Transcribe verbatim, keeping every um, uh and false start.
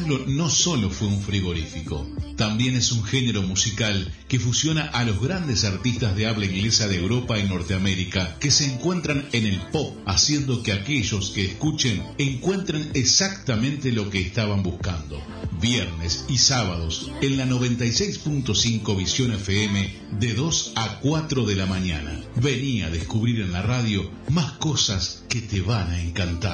Triángulo no solo fue un frigorífico, también es un género musical que fusiona a los grandes artistas de habla inglesa de Europa y Norteamérica que se encuentran en el pop, haciendo que aquellos que escuchen encuentren exactamente lo que estaban buscando. Viernes y sábados en la noventa y seis punto cinco Visión F M de dos a cuatro de la mañana. Vení a descubrir en la radio más cosas que te van a encantar.